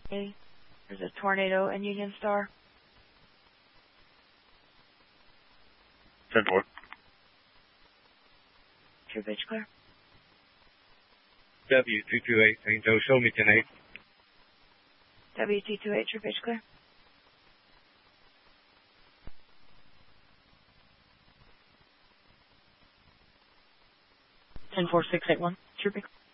Hey, there's a tornado in Union Star. 10-4. True pitch clear. W228 St. Joe, show me 10-8. W228, true pitch clear. Ten-4, 681, true pitch.